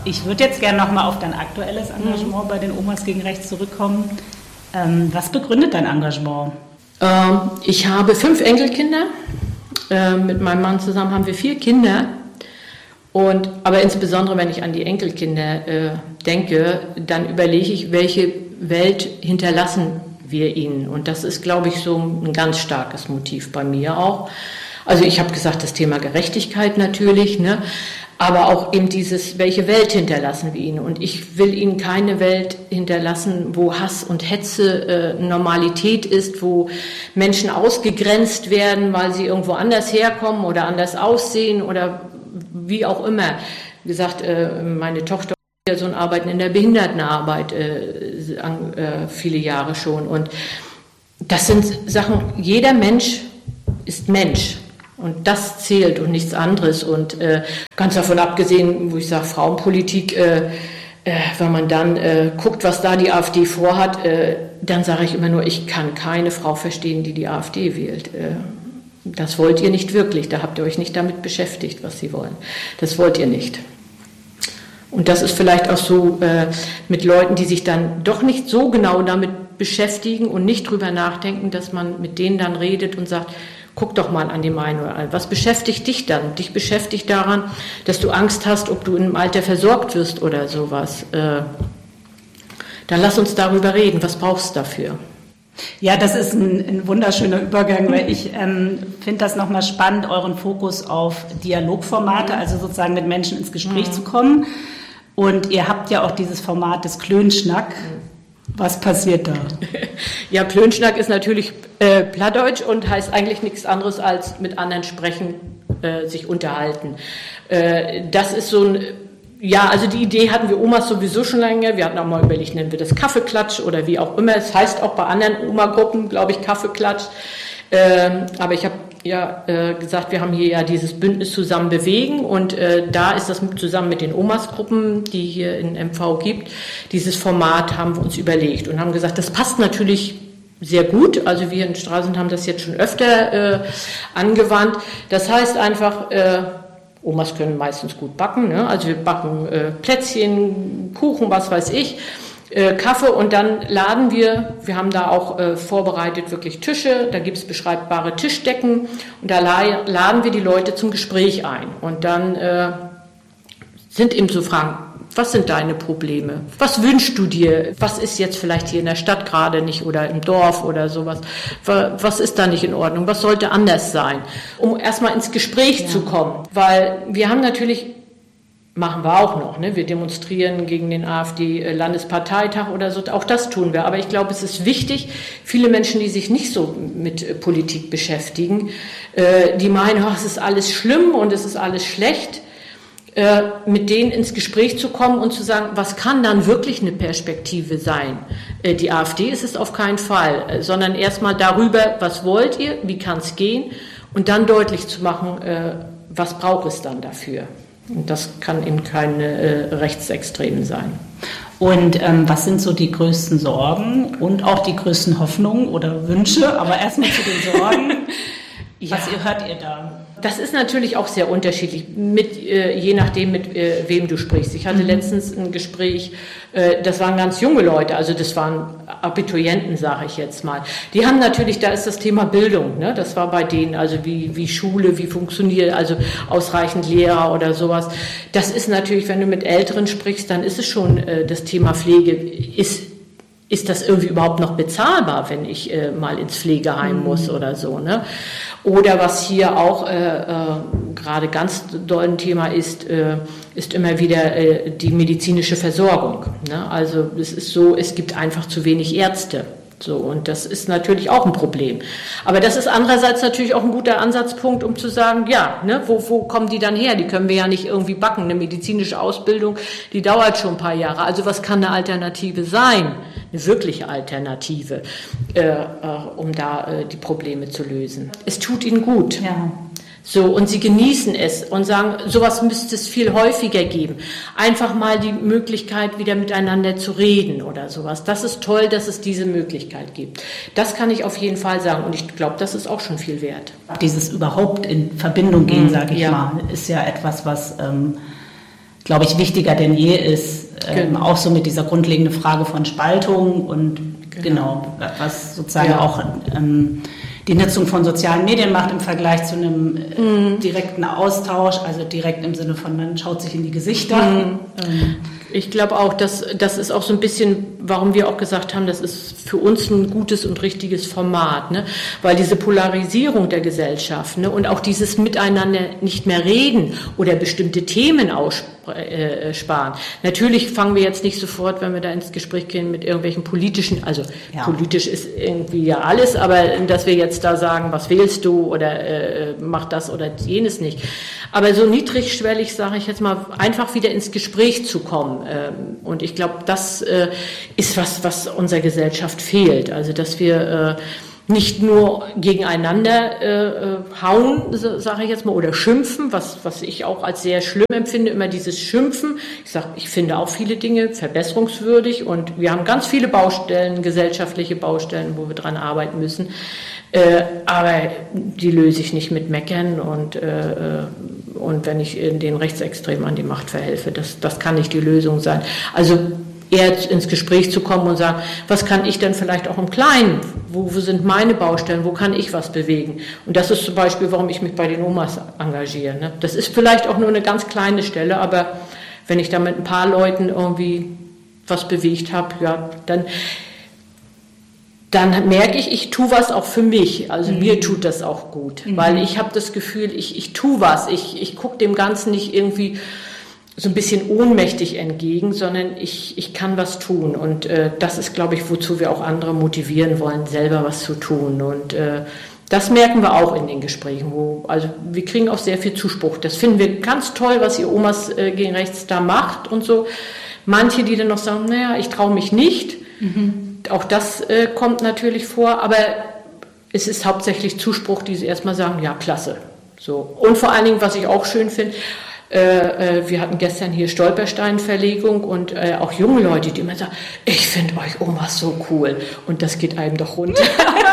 Ich würde jetzt gerne nochmal auf dein aktuelles Engagement bei den Omas gegen Rechts zurückkommen. Was begründet dein Engagement? Ich habe 5 Enkelkinder. Mit meinem Mann zusammen haben wir 4 Kinder. Aber insbesondere, wenn ich an die Enkelkinder denke, dann überlege ich, welche Welt hinterlassen wir ihnen. Und das ist, glaube ich, so ein ganz starkes Motiv bei mir auch. Also ich habe gesagt, das Thema Gerechtigkeit natürlich, ne? Aber auch eben dieses, welche Welt hinterlassen wir ihnen. Und ich will ihnen keine Welt hinterlassen, wo Hass und Hetze Normalität ist, wo Menschen ausgegrenzt werden, weil sie irgendwo anders herkommen oder anders aussehen oder wie auch immer. Wie gesagt, meine Tochter und ihr Sohn arbeiten in der Behindertenarbeit viele Jahre schon. Und das sind Sachen, jeder Mensch ist Mensch. Und das zählt und nichts anderes. Und ganz davon abgesehen, wo ich sage, Frauenpolitik, wenn man dann guckt, was da die AfD vorhat, dann sage ich immer nur, ich kann keine Frau verstehen, die AfD wählt. Das wollt ihr nicht wirklich. Da habt ihr euch nicht damit beschäftigt, was sie wollen. Das wollt ihr nicht. Und das ist vielleicht auch so mit Leuten, die sich dann doch nicht so genau damit beschäftigen und nicht drüber nachdenken, dass man mit denen dann redet und sagt, guck doch mal an dem einen oder anderen. Was beschäftigt dich dann? Dich beschäftigt daran, dass du Angst hast, ob du im Alter versorgt wirst oder sowas. Dann lass uns darüber reden. Was brauchst du dafür? Ja, das ist ein wunderschöner Übergang, weil ich finde das nochmal spannend, euren Fokus auf Dialogformate, also sozusagen mit Menschen ins Gespräch zu kommen. Und ihr habt ja auch dieses Format des Klönschnack. Was passiert da? Ja, Klönschnack ist natürlich Plattdeutsch und heißt eigentlich nichts anderes als mit anderen sprechen, sich unterhalten. Das ist so ein, ja, also die Idee hatten wir Omas sowieso schon lange. Wir hatten auch mal überlegt, nennen wir das Kaffeeklatsch oder wie auch immer. Es heißt auch bei anderen Oma-Gruppen, glaube ich, Kaffeeklatsch. Aber ich habe gesagt, wir haben hier ja dieses Bündnis Zusammen bewegen und da ist das zusammen mit den Omas-Gruppen, die hier in MV gibt, dieses Format haben wir uns überlegt und haben gesagt, das passt natürlich sehr gut, also wir in Stralsund haben das jetzt schon öfter angewandt. Das heißt einfach, Omas können meistens gut backen, ne? Also wir backen Plätzchen, Kuchen, was weiß ich, Kaffee und dann laden wir haben da auch vorbereitet wirklich Tische, da gibt es beschreibbare Tischdecken und da laden wir die Leute zum Gespräch ein und dann sind eben so Fragen, was sind deine Probleme? Was wünschst du dir? Was ist jetzt vielleicht hier in der Stadt gerade nicht oder im Dorf oder sowas? Was ist da nicht in Ordnung? Was sollte anders sein? Um erstmal ins Gespräch zu kommen, weil wir haben natürlich machen wir auch noch, ne? Wir demonstrieren gegen den AfD-Landesparteitag oder so, auch das tun wir. Aber ich glaube, es ist wichtig, viele Menschen, die sich nicht so mit Politik beschäftigen, die meinen, es ist alles schlimm und es ist alles schlecht, mit denen ins Gespräch zu kommen und zu sagen, was kann dann wirklich eine Perspektive sein? Die AfD ist es auf keinen Fall, sondern erstmal darüber, was wollt ihr, wie kann es gehen und dann deutlich zu machen, was braucht es dann dafür? Und das kann eben keine Rechtsextremen sein. Und was sind so die größten Sorgen und auch die größten Hoffnungen oder Wünsche? Aber erstmal zu den Sorgen. Was hört ihr da? Das ist natürlich auch sehr unterschiedlich, je nachdem, mit wem du sprichst. Ich hatte letztens ein Gespräch, das waren ganz junge Leute, also das waren Abiturienten, sage ich jetzt mal. Die haben natürlich, da ist das Thema Bildung, ne? Das war bei denen, also wie Schule, wie funktioniert, also ausreichend Lehrer oder sowas. Das ist natürlich, wenn du mit Älteren sprichst, dann ist es schon das Thema Pflege, ist das irgendwie überhaupt noch bezahlbar, wenn ich mal ins Pflegeheim muss oder so, ne? Oder was hier auch gerade ganz doll ein Thema ist immer wieder die medizinische Versorgung, ne? Also es ist so, es gibt einfach zu wenig Ärzte. So, und das ist natürlich auch ein Problem. Aber das ist andererseits natürlich auch ein guter Ansatzpunkt, um zu sagen, ja, ne, wo kommen die dann her? Die können wir ja nicht irgendwie backen. Eine medizinische Ausbildung, die dauert schon ein paar Jahre. Also was kann eine Alternative sein? Eine wirkliche Alternative, um da die Probleme zu lösen. Es tut ihnen gut. Ja. So, und sie genießen es und sagen, sowas müsste es viel häufiger geben. Einfach mal die Möglichkeit, wieder miteinander zu reden oder sowas. Das ist toll, dass es diese Möglichkeit gibt. Das kann ich auf jeden Fall sagen und ich glaube, das ist auch schon viel wert. Dieses überhaupt in Verbindung gehen, sage ich mal, ist ja etwas, was glaube ich, wichtiger denn je ist, auch so mit dieser grundlegenden Frage von Spaltung und genau was sozusagen auch die Nutzung von sozialen Medien macht im Vergleich zu einem direkten Austausch, also direkt im Sinne von, man schaut sich in die Gesichter. Ich glaube auch, das ist auch so ein bisschen, warum wir auch gesagt haben, das ist für uns ein gutes und richtiges Format, ne? Weil diese Polarisierung der Gesellschaft, ne? Und auch dieses Miteinander nicht mehr reden oder bestimmte Themen aussparen. Natürlich fangen wir jetzt nicht sofort, wenn wir da ins Gespräch gehen, mit irgendwelchen politischen, also politisch ist irgendwie ja alles, aber dass wir jetzt da sagen, was wählst du oder mach das oder jenes nicht. Aber so niedrigschwellig, sage ich jetzt mal, einfach wieder ins Gespräch zu kommen. Und ich glaube, das ist was unserer Gesellschaft fehlt. Also, dass wir nicht nur gegeneinander hauen, sage ich jetzt mal, oder schimpfen, was ich auch als sehr schlimm empfinde, immer dieses Schimpfen. Ich finde auch viele Dinge verbesserungswürdig und wir haben ganz viele Baustellen, gesellschaftliche Baustellen, wo wir dran arbeiten müssen. Aber die löse ich nicht mit Meckern und wenn ich den Rechtsextremen an die Macht verhelfe. Das kann nicht die Lösung sein. Also eher ins Gespräch zu kommen und sagen, was kann ich denn vielleicht auch im Kleinen? Wo sind meine Baustellen? Wo kann ich was bewegen? Und das ist zum Beispiel, warum ich mich bei den Omas engagiere. Ne? Das ist vielleicht auch nur eine ganz kleine Stelle, aber wenn ich da mit ein paar Leuten irgendwie was bewegt habe, ja, dann merke ich tue was auch für mich. Also mir tut das auch gut, weil ich habe das Gefühl, ich tue was. Ich gucke dem Ganzen nicht irgendwie so ein bisschen ohnmächtig entgegen, sondern ich kann was tun. Und das ist, glaube ich, wozu wir auch andere motivieren wollen, selber was zu tun. Und das merken wir auch in den Gesprächen. Also wir kriegen auch sehr viel Zuspruch. Das finden wir ganz toll, was ihr Omas gegen Rechts da macht und so. Manche, die dann noch sagen, naja, ich traue mich nicht. Auch das kommt natürlich vor, aber es ist hauptsächlich Zuspruch, die sie erstmal sagen, ja, klasse. So. Und vor allen Dingen, was ich auch schön finde, wir hatten gestern hier Stolperstein-Verlegung und auch junge Leute, die immer sagen, ich finde euch Omas so cool. Und das geht einem doch runter.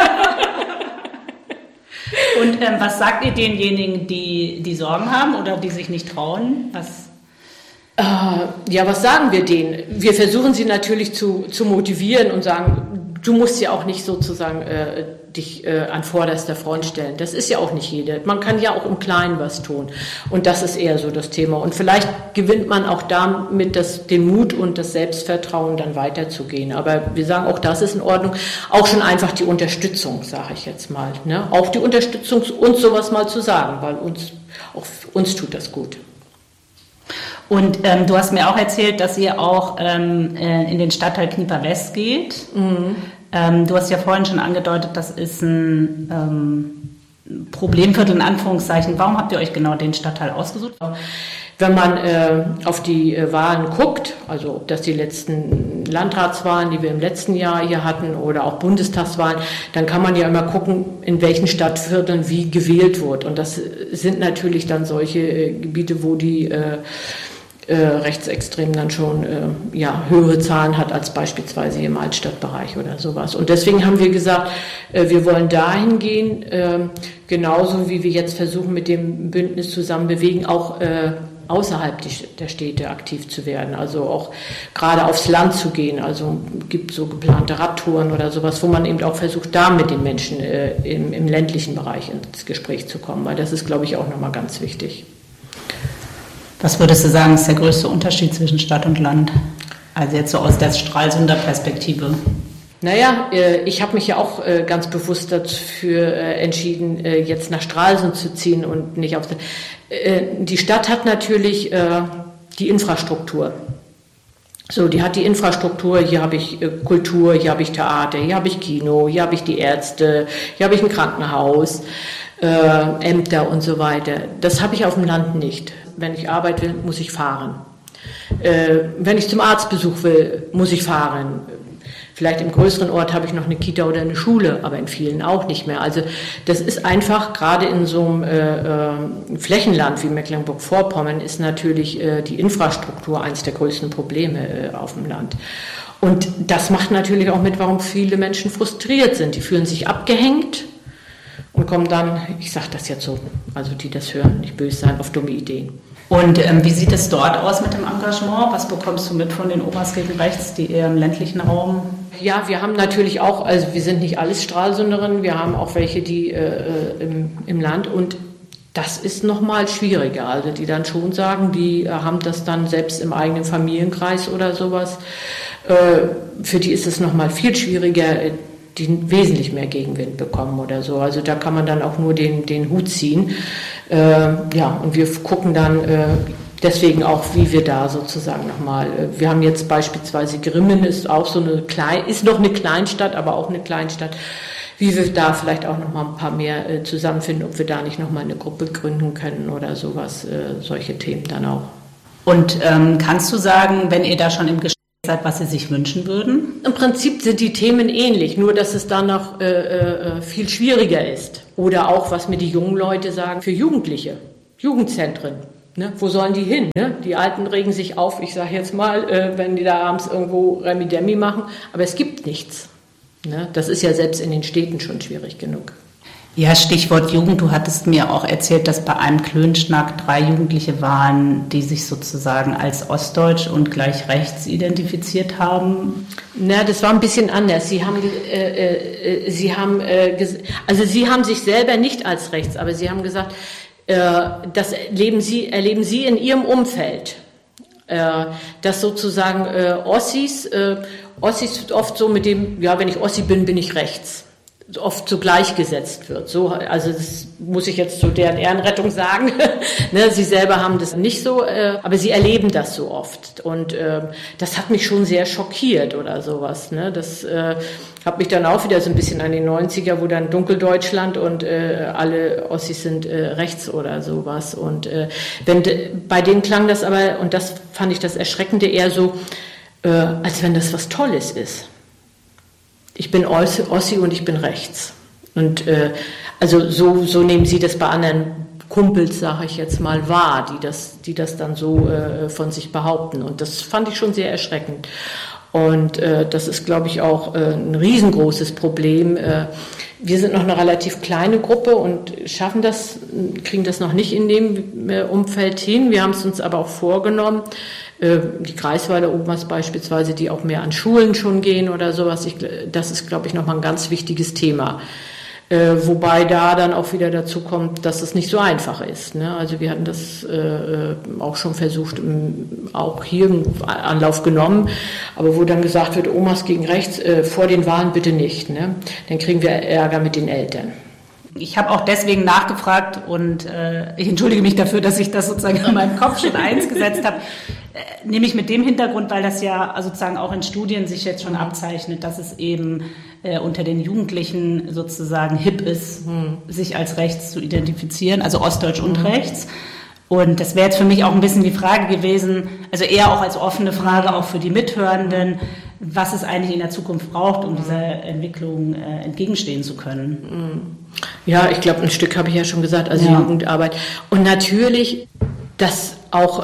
Und was sagt ihr denjenigen, die Sorgen haben oder die sich nicht trauen? Ja, was sagen wir denen? Wir versuchen sie natürlich zu motivieren und sagen, du musst ja auch nicht sozusagen dich an vorderster Front stellen. Das ist ja auch nicht jeder. Man kann ja auch im Kleinen was tun. Und das ist eher so das Thema. Und vielleicht gewinnt man auch damit den Mut und das Selbstvertrauen, dann weiterzugehen. Aber wir sagen, auch das ist in Ordnung. Auch schon einfach die Unterstützung, sage ich jetzt mal. Ne? Auch die Unterstützung, uns sowas mal zu sagen, weil uns tut das gut. Und du hast mir auch erzählt, dass ihr auch in den Stadtteil Knieper West geht. Du hast ja vorhin schon angedeutet, das ist ein Problemviertel in Anführungszeichen. Warum habt ihr euch genau den Stadtteil ausgesucht? Wenn man auf die Wahlen guckt, also ob das die letzten Landratswahlen, die wir im letzten Jahr hier hatten, oder auch Bundestagswahlen, dann kann man ja immer gucken, in welchen Stadtvierteln wie gewählt wird. Und das sind natürlich dann solche Gebiete, wo die Rechtsextremen dann schon höhere Zahlen hat als beispielsweise hier im Altstadtbereich oder sowas. Und deswegen haben wir gesagt, wir wollen dahin gehen, genauso wie wir jetzt versuchen, mit dem Bündnis zusammen bewegen, auch außerhalb der Städte aktiv zu werden, also auch gerade aufs Land zu gehen. Also gibt so geplante Radtouren oder sowas, wo man eben auch versucht, da mit den Menschen im ländlichen Bereich ins Gespräch zu kommen, weil das ist, glaube ich, auch nochmal ganz wichtig. Was würdest du sagen, ist der größte Unterschied zwischen Stadt und Land? Also jetzt so aus der Stralsunder Perspektive. Naja, ich habe mich ja auch ganz bewusst dafür entschieden, jetzt nach Stralsund zu ziehen und nicht auf... Die Stadt hat natürlich die Infrastruktur. So, die hat die Infrastruktur, hier habe ich Kultur, hier habe ich Theater, hier habe ich Kino, hier habe ich die Ärzte, hier habe ich ein Krankenhaus, Ämter und so weiter. Das habe ich auf dem Land nicht. Wenn ich arbeiten will, muss ich fahren. Wenn ich zum Arztbesuch will, muss ich fahren. Vielleicht im größeren Ort habe ich noch eine Kita oder eine Schule, aber in vielen auch nicht mehr. Also das ist einfach, gerade in so einem Flächenland wie Mecklenburg-Vorpommern ist natürlich die Infrastruktur eines der größten Probleme auf dem Land. Und das macht natürlich auch mit, warum viele Menschen frustriert sind. Die fühlen sich abgehängt und kommen dann, ich sage das jetzt so, also die das hören, nicht böse sein, auf dumme Ideen. Und wie sieht es dort aus mit dem Engagement? Was bekommst du mit von den Omas gegen Rechts, die eher im ländlichen Raum? Ja, wir haben natürlich auch, also wir sind nicht alles Stralsunderinnen, wir haben auch welche, die im Land, und das ist nochmal schwieriger. Also die dann schon sagen, die haben das dann selbst im eigenen Familienkreis oder sowas. Für die ist es nochmal viel schwieriger, die wesentlich mehr Gegenwind bekommen oder so. Also da kann man dann auch nur den Hut ziehen. Ja, und wir gucken dann deswegen auch, wie wir da sozusagen nochmal, wir haben jetzt beispielsweise Grimmen, ist auch so ist noch eine Kleinstadt, aber auch eine Kleinstadt, wie wir da vielleicht auch nochmal ein paar mehr zusammenfinden, ob wir da nicht nochmal eine Gruppe gründen können oder sowas, solche Themen dann auch. Und kannst du sagen, wenn ihr da schon im Gespräch seid, was Sie sich wünschen würden? Im Prinzip sind die Themen ähnlich, nur dass es dann noch viel schwieriger ist. Oder auch, was mir die jungen Leute sagen, für Jugendliche, Jugendzentren. Ne? Wo sollen die hin? Ne? Die Alten regen sich auf, ich sage jetzt mal, wenn die da abends irgendwo Remi-Demi machen, aber es gibt nichts. Ne? Das ist ja selbst in den Städten schon schwierig genug. Ja, Stichwort Jugend. Du hattest mir auch erzählt, dass bei einem Klönschnack 3 Jugendliche waren, die sich sozusagen als ostdeutsch und gleich rechts identifiziert haben. Na, das war ein bisschen anders. Sie haben sich selber nicht als rechts, aber sie haben gesagt, das erleben sie in ihrem Umfeld. Dass sozusagen Ossis oft so mit dem, ja, wenn ich Ossi bin, bin ich rechts, oft so gleichgesetzt wird. So, also das muss ich jetzt zu deren Ehrenrettung sagen. Ne, sie selber haben das nicht so, aber sie erleben das so oft. Und das hat mich schon sehr schockiert oder sowas. Ne? Das hat mich dann auch wieder so ein bisschen an den 90er, wo dann Dunkeldeutschland und alle Ossis sind rechts oder sowas. Und bei denen klang das aber, und das fand ich das Erschreckende, eher so, als wenn das was Tolles ist. Ich bin Ossi und ich bin rechts. Und also so nehmen sie das bei anderen Kumpels, sage ich jetzt mal, wahr, die das dann so von sich behaupten. Und das fand ich schon sehr erschreckend. Und das ist, glaube ich, auch ein riesengroßes Problem. Wir sind noch eine relativ kleine Gruppe und kriegen das noch nicht in dem Umfeld hin. Wir haben es uns aber auch vorgenommen. Die Greifswalder Omas beispielsweise, die auch mehr an Schulen schon gehen oder sowas. Das ist, glaube ich, nochmal ein ganz wichtiges Thema. Wobei da dann auch wieder dazu kommt, dass es nicht so einfach ist. Ne? Also wir hatten das auch schon versucht, auch hier im Anlauf genommen, aber wo dann gesagt wird, Omas gegen rechts, vor den Wahlen bitte nicht. Ne? Dann kriegen wir Ärger mit den Eltern. Ich habe auch deswegen nachgefragt und ich entschuldige mich dafür, dass ich das sozusagen in meinem Kopf schon gesetzt habe. Nämlich mit dem Hintergrund, weil das ja sozusagen auch in Studien sich jetzt schon abzeichnet, dass es eben unter den Jugendlichen sozusagen hip ist, sich als rechts zu identifizieren, also ostdeutsch und rechts. Und das wäre jetzt für mich auch ein bisschen die Frage gewesen, also eher auch als offene Frage, auch für die Mithörenden, was es eigentlich in der Zukunft braucht, um dieser Entwicklung entgegenstehen zu können. Ja, ich glaube, ein Stück habe ich ja schon gesagt, also ja. Jugendarbeit. Und natürlich, dass auch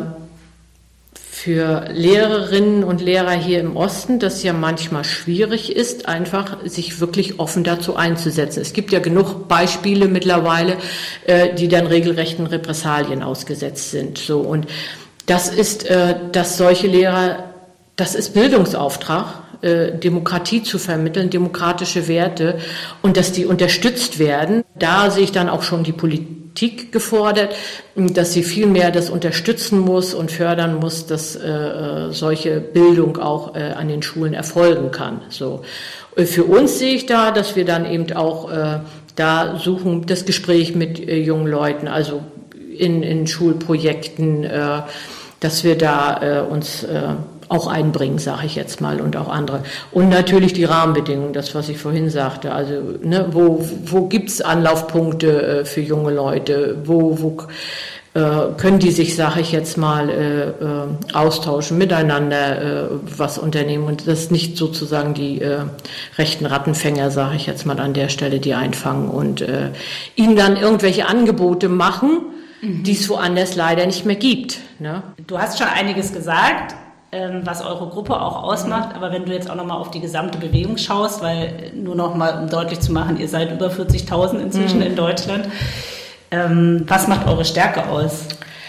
für Lehrerinnen und Lehrer hier im Osten das ja manchmal schwierig ist, einfach sich wirklich offen dazu einzusetzen. Es gibt ja genug Beispiele mittlerweile, die dann regelrechten Repressalien ausgesetzt sind. So, und das ist, dass solche Lehrer, das ist Bildungsauftrag, Demokratie zu vermitteln, demokratische Werte, und dass die unterstützt werden. Da sehe ich dann auch schon die Politik gefordert, dass sie viel mehr das unterstützen muss und fördern muss, dass solche Bildung auch an den Schulen erfolgen kann. So. Für uns sehe ich da, dass wir dann eben auch da suchen, das Gespräch mit jungen Leuten, also in Schulprojekten, dass wir da uns auch einbringen, sage ich jetzt mal, und auch andere. Und natürlich die Rahmenbedingungen, das, was ich vorhin sagte. Also, ne, wo gibt's Anlaufpunkte für junge Leute? Wo können die sich, sage ich jetzt mal, austauschen, miteinander was unternehmen? Und das nicht sozusagen die rechten Rattenfänger, sage ich jetzt mal an der Stelle, die einfangen und ihnen dann irgendwelche Angebote machen, die es woanders leider nicht mehr gibt. Ne? Du hast schon einiges gesagt, was eure Gruppe auch ausmacht, aber wenn du jetzt auch nochmal auf die gesamte Bewegung schaust, weil nur nochmal, um deutlich zu machen, ihr seid über 40.000 inzwischen in Deutschland, was macht eure Stärke aus?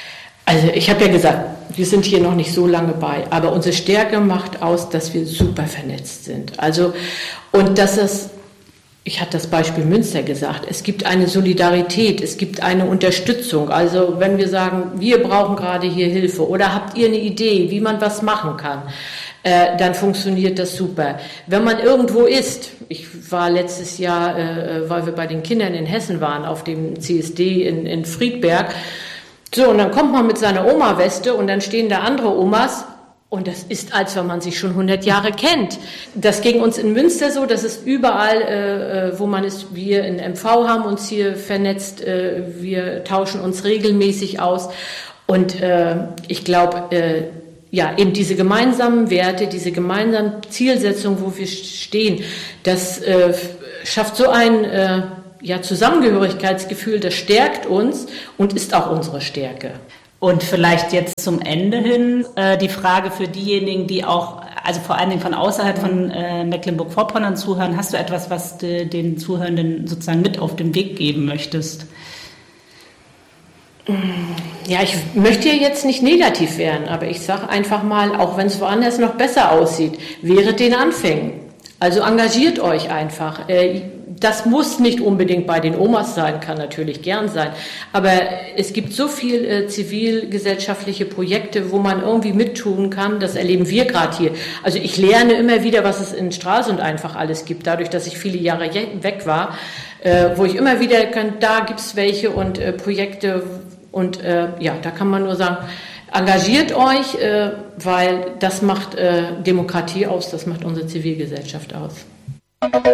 Also ich habe ja gesagt, wir sind hier noch nicht so lange bei, aber unsere Stärke macht aus, dass wir super vernetzt sind. Also, und dass es, ich hatte das Beispiel Münster gesagt, es gibt eine Solidarität, es gibt eine Unterstützung. Also wenn wir sagen, wir brauchen gerade hier Hilfe oder habt ihr eine Idee, wie man was machen kann, dann funktioniert das super. Wenn man irgendwo ist, ich war letztes Jahr, weil wir bei den Kindern in Hessen waren, auf dem CSD in Friedberg, so, und dann kommt man mit seiner Oma-Weste und dann stehen da andere Omas und das ist, als wenn man sich schon 100 Jahre kennt. Das ging uns in Münster so, das ist überall, wo man ist, wir in MV haben uns hier vernetzt, wir tauschen uns regelmäßig aus und ich glaube, ja, eben diese gemeinsamen Werte, diese gemeinsamen Zielsetzungen, wo wir stehen, das schafft so ein Zusammengehörigkeitsgefühl, das stärkt uns und ist auch unsere Stärke. Und vielleicht jetzt zum Ende hin die Frage für diejenigen, die auch, also vor allen Dingen von außerhalb von Mecklenburg-Vorpommern zuhören, hast du etwas, was du den Zuhörenden sozusagen mit auf den Weg geben möchtest? Ja, ich möchte ja jetzt nicht negativ werden, aber ich sage einfach mal, auch wenn es woanders noch besser aussieht, während den Anfängen. Also engagiert euch einfach. Das muss nicht unbedingt bei den Omas sein, kann natürlich gern sein. Aber es gibt so viel zivilgesellschaftliche Projekte, wo man irgendwie mittun kann. Das erleben wir gerade hier. Also ich lerne immer wieder, was es in Stralsund einfach alles gibt, dadurch, dass ich viele Jahre weg war, wo ich immer wieder kann, da gibt's welche und Projekte und da kann man nur sagen, engagiert euch, weil das macht Demokratie aus, das macht unsere Zivilgesellschaft aus.